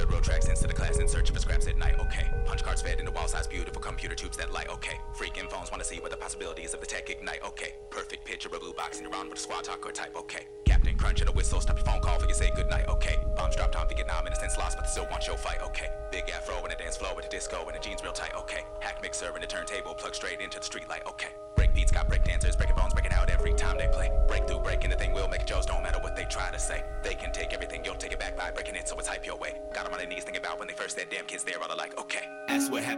road tracks instead of class in search for scraps at night, okay. Punch cards fed into wall-size beautiful computer tubes that light, okay. Freaking phones wanna see what the possibilities of the tech ignite, okay. Perfect picture of a blue box and you're on with a squad talk or type, okay. Captain Crunch and a whistle, stop your phone call for you say goodnight, okay. Bombs dropped on Vietnam, innocence lost, but they still want your fight, okay. Big afro and a dance floor with a disco and a jeans real tight, okay. Hack mixer and a turntable plug straight into the street light, okay. Break beats got break dancers, breaking bones, breaking out every time they play. Breakthrough, breaking the thing will make it Joe's, don't matter what they try to say. They can take everything, you'll take it back by breaking it, so it's hype your way. Got them on their knees thinking about when they first said damn kids there, all are like, okay. That's what happened.